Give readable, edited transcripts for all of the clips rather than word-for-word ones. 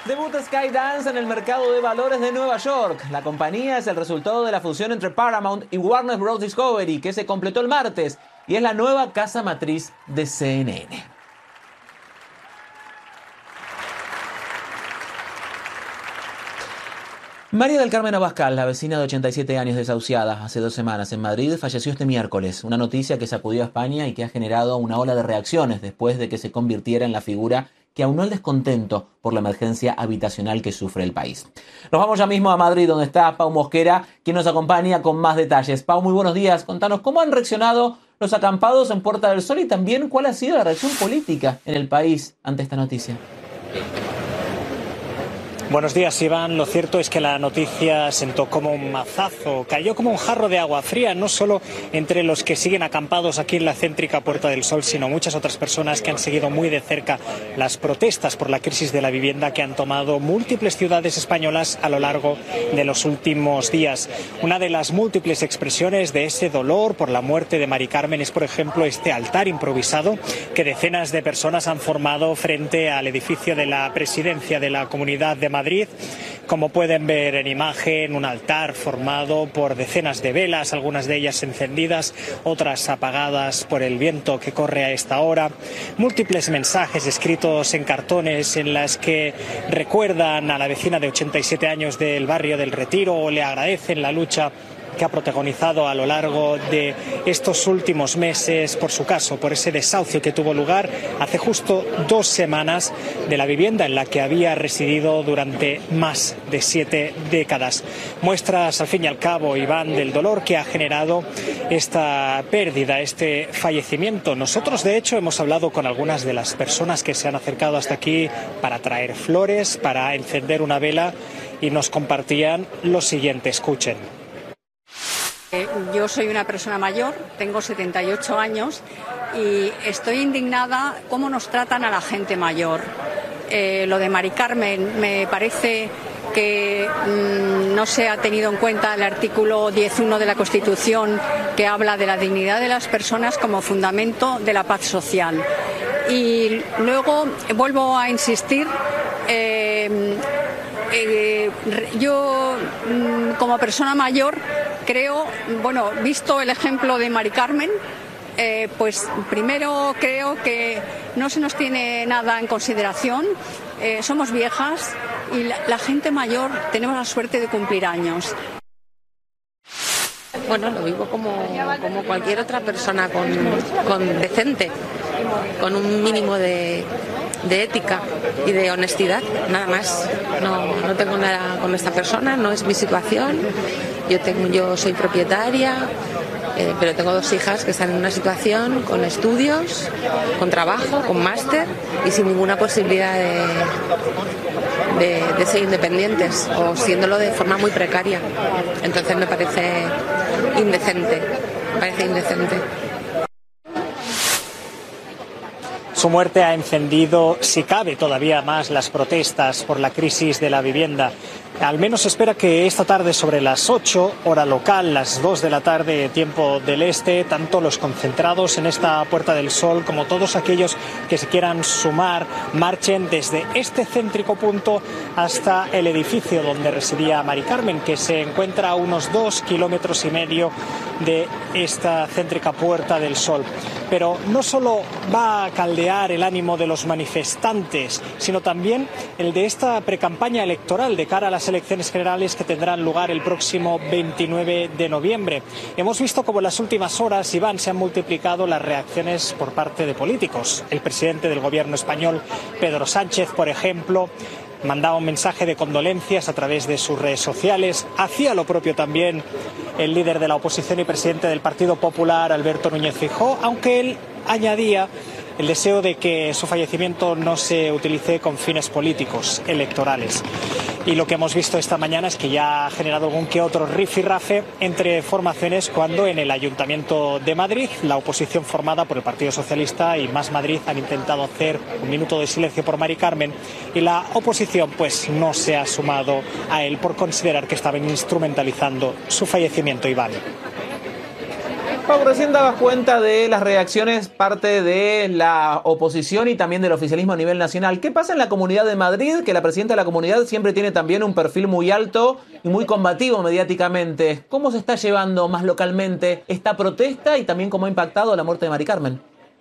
Debuta Skydance en el mercado de valores de Nueva York. La compañía es el resultado de la fusión entre Paramount y Warner Bros. Discovery, que se completó el martes, y es la nueva casa matriz de CNN. María del Carmen Abascal, la vecina de 87 años desahuciada hace 2 semanas en Madrid, falleció este miércoles. Una noticia que sacudió a España y que ha generado una ola de reacciones después de que se convirtiera en la figura que aunó el descontento por la emergencia habitacional que sufre el país. Nos vamos ya mismo a Madrid, donde está Pau Mosquera, quien nos acompaña con más detalles. Pau, muy buenos días. Contanos, ¿cómo han reaccionado los acampados en Puerta del Sol y también cuál ha sido la reacción política en el país ante esta noticia? Buenos días, Iván. Lo cierto es que la noticia sentó como un mazazo, cayó como un jarro de agua fría, no solo entre los que siguen acampados aquí en la céntrica Puerta del Sol, sino muchas otras personas que han seguido muy de cerca las protestas por la crisis de la vivienda que han tomado múltiples ciudades españolas a lo largo de los últimos días. Una de las múltiples expresiones de ese dolor por la muerte de Mari Carmen es, por ejemplo, este altar improvisado que decenas de personas han formado frente al edificio de la Presidencia de la Comunidad de Madrid. Como pueden ver en imagen, un altar formado por decenas de velas, algunas de ellas encendidas, otras apagadas por el viento que corre a esta hora. Múltiples mensajes escritos en cartones en las que recuerdan a la vecina de 87 años del barrio del Retiro o le agradecen la lucha que ha protagonizado a lo largo de estos últimos meses por su caso, por ese desahucio que tuvo lugar hace justo 2 semanas de la vivienda en la que había residido durante más de 7 décadas. Muestras, al fin y al cabo, Iván, del dolor que ha generado esta pérdida, este fallecimiento. Nosotros, de hecho, hemos hablado con algunas de las personas que se han acercado hasta aquí para traer flores, para encender una vela, y nos compartían lo siguiente. Escuchen. Yo soy una persona mayor, tengo 78 años y estoy indignada cómo nos tratan a la gente mayor. Lo de Mari Carmen me parece que no se ha tenido en cuenta el artículo 10.1 de la Constitución, que habla de la dignidad de las personas como fundamento de la paz social. Y luego vuelvo a insistir, yo como persona mayor creo, visto el ejemplo de Mari Carmen, pues primero creo que no se nos tiene nada en consideración. Somos viejas y la gente mayor tenemos la suerte de cumplir años. Bueno, lo vivo como cualquier otra persona con decente, con un mínimo de ética y de honestidad, nada más. No tengo nada con esta persona, no es mi situación. Yo soy propietaria, pero tengo 2 hijas que están en una situación con estudios, con trabajo, con máster y sin ninguna posibilidad de ser independientes o siéndolo de forma muy precaria. Entonces me parece indecente. Su muerte ha encendido, si cabe, todavía más las protestas por la crisis de la vivienda. Al menos se espera que esta tarde, sobre las 8, hora local, las 2 de la tarde, tiempo del este, tanto los concentrados en esta Puerta del Sol como todos aquellos que se quieran sumar, marchen desde este céntrico punto hasta el edificio donde residía Mari Carmen, que se encuentra a unos 2,5 kilómetros de esta céntrica Puerta del Sol. Pero no solo va a caldear el ánimo de los manifestantes, sino también el de esta precampaña electoral de cara a las elecciones generales que tendrán lugar el próximo 29 de noviembre. Hemos visto cómo en las últimas horas, Iván, se han multiplicado las reacciones por parte de políticos. El presidente del gobierno español, Pedro Sánchez, por ejemplo, mandaba un mensaje de condolencias a través de sus redes sociales. Hacía lo propio también el líder de la oposición y presidente del Partido Popular, Alberto Núñez Feijóo, aunque él añadía el deseo de que su fallecimiento no se utilice con fines políticos electorales. Y lo que hemos visto esta mañana es que ya ha generado algún que otro rifirrafe entre formaciones cuando en el Ayuntamiento de Madrid la oposición formada por el Partido Socialista y Más Madrid han intentado hacer un minuto de silencio por Mari Carmen y la oposición pues no se ha sumado a él por considerar que estaban instrumentalizando su fallecimiento, Iván. Pau, recién dabas cuenta de las reacciones parte de la oposición y también del oficialismo a nivel nacional. ¿Qué pasa en la Comunidad de Madrid? Que la presidenta de la comunidad siempre tiene también un perfil muy alto y muy combativo mediáticamente. ¿Cómo se está llevando más localmente esta protesta y también cómo ha impactado la muerte de Mari Carmen?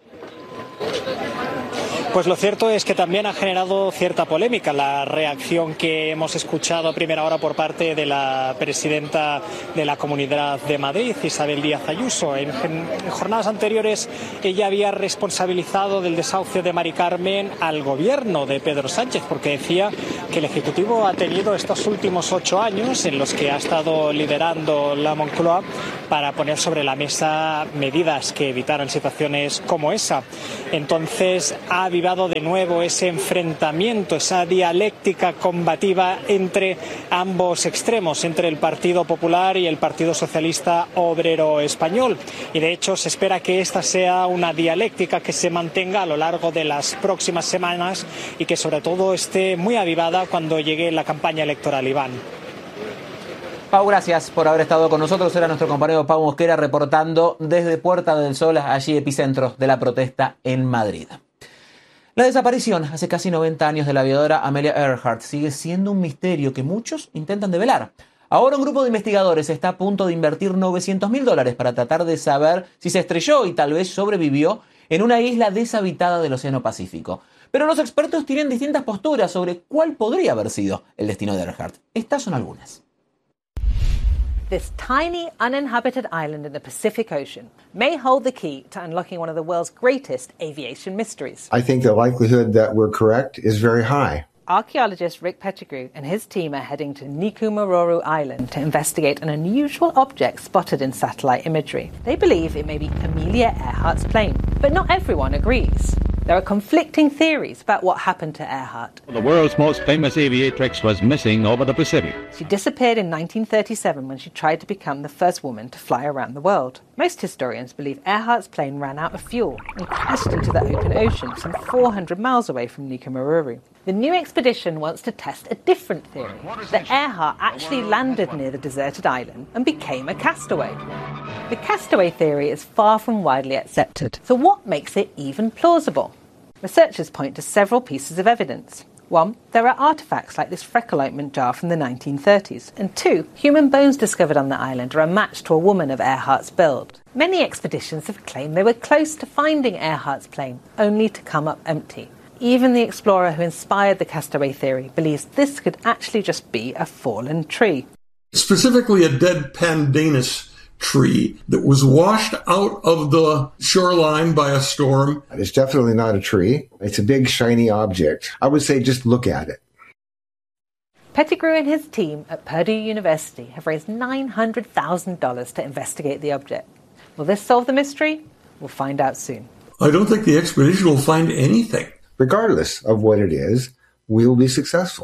Pues lo cierto es que también ha generado cierta polémica la reacción que hemos escuchado a primera hora por parte de la presidenta de la Comunidad de Madrid, Isabel Díaz Ayuso. En jornadas anteriores ella había responsabilizado del desahucio de Mari Carmen al gobierno de Pedro Sánchez, porque decía que el Ejecutivo ha tenido estos últimos 8 años en los que ha estado liderando la Moncloa para poner sobre la mesa medidas que evitaran situaciones como esa. Entonces ha avivado de nuevo ese enfrentamiento, esa dialéctica combativa entre ambos extremos, entre el Partido Popular y el Partido Socialista Obrero Español. Y de hecho se espera que esta sea una dialéctica que se mantenga a lo largo de las próximas semanas y que sobre todo esté muy avivada cuando llegue la campaña electoral, Iván. Pau, gracias por haber estado con nosotros. Era nuestro compañero Pau Mosquera reportando desde Puerta del Sol, allí epicentro de la protesta en Madrid. La desaparición hace casi 90 años de la aviadora Amelia Earhart sigue siendo un misterio que muchos intentan develar. Ahora un grupo de investigadores está a punto de invertir $900,000 para tratar de saber si se estrelló y tal vez sobrevivió en una isla deshabitada del Océano Pacífico. Pero los expertos tienen distintas posturas sobre cuál podría haber sido el destino de Earhart. Estas son algunas. This tiny, uninhabited island in the Pacific Ocean may hold the key to unlocking one of the world's greatest aviation mysteries. I think the likelihood that we're correct is very high. Archaeologist Rick Pettigrew and his team are heading to Nikumaroro Island to investigate an unusual object spotted in satellite imagery. They believe it may be Amelia Earhart's plane, but not everyone agrees. There are conflicting theories about what happened to Earhart. The world's most famous aviatrix was missing over the Pacific. She disappeared in 1937 when she tried to become the first woman to fly around the world. Most historians believe Earhart's plane ran out of fuel and crashed into the open ocean some 400 miles away from Nikumaroro. The new expedition wants to test a different theory, that Earhart actually landed near the deserted island and became a castaway. The castaway theory is far from widely accepted, so what makes it even plausible? Researchers point to several pieces of evidence. 1, there are artefacts like this freckle ointment jar from the 1930s. And 2, human bones discovered on the island are a match to a woman of Earhart's build. Many expeditions have claimed they were close to finding Earhart's plane, only to come up empty. Even the explorer who inspired the castaway theory believes this could actually just be a fallen tree. Specifically a dead pandanus tree that was washed out of the shoreline by a storm. It's definitely not a tree. It's a big shiny object. I would say just look at it. Pettigrew and his team at Purdue University have raised $900,000 to investigate the object. Will this solve the mystery? We'll find out soon. I don't think the expedition will find anything. Regardless of what it is, we will be successful.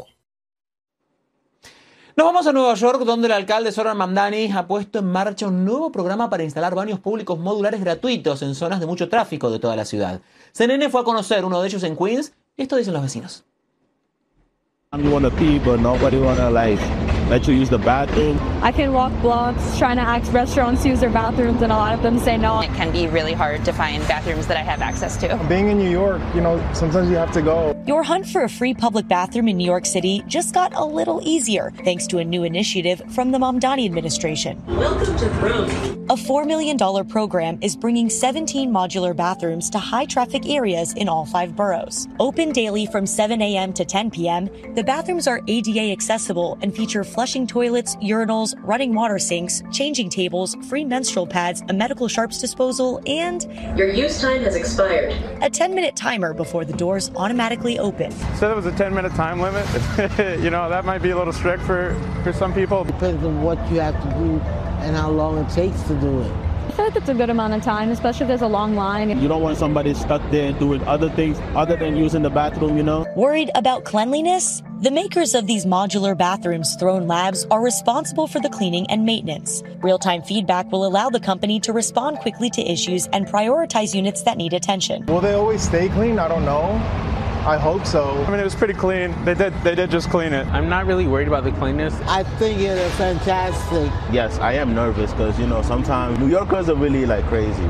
Nos vamos a Nueva York, donde el alcalde Zoran Mamdani ha puesto en marcha un nuevo programa para instalar baños públicos modulares gratuitos en zonas de mucho tráfico de toda la ciudad. CNN fue a conocer uno de ellos en Queens y esto dicen los vecinos. You want to pee, but nobody want to let you use the bathroom. I can walk blocks trying to ask restaurants to use their bathrooms, and a lot of them say no. It can be really hard to find bathrooms that I have access to. Being in New York, sometimes you have to go. Your hunt for a free public bathroom in New York City just got a little easier thanks to a new initiative from the Mamdani administration. Welcome to Rome. A $4 million program is bringing 17 modular bathrooms to high-traffic areas in all 5 boroughs. Open daily from 7 a.m. to 10 p.m., the bathrooms are ADA accessible and feature flushing toilets, urinals, running water sinks, changing tables, free menstrual pads, a medical sharps disposal, and... Your use time has expired. A 10-minute timer before the doors automatically open. So there was a 10-minute time limit. That might be a little strict for some people. Depends on what you have to do and how long it takes to do it. I feel like it's a good amount of time, especially if there's a long line. You don't want somebody stuck there doing other things other than using the bathroom, Worried about cleanliness? The makers of these modular bathrooms, Throne Labs, are responsible for the cleaning and maintenance. Real-time feedback will allow the company to respond quickly to issues and prioritize units that need attention. Will they always stay clean? I don't know. I hope so. I mean, it was pretty clean. They did just clean it. I'm not really worried about the cleanness. I think it is fantastic. Yes, I am nervous because, sometimes New Yorkers are really crazy.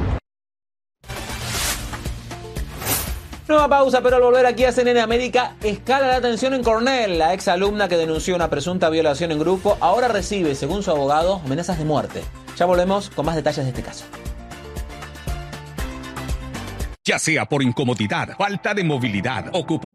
Nueva pausa, pero al volver aquí a CNN América, escala la tensión en Cornell. La ex alumna que denunció una presunta violación en grupo ahora recibe, según su abogado, amenazas de muerte. Ya volvemos con más detalles de este caso. Ya sea por incomodidad, falta de movilidad, ocupación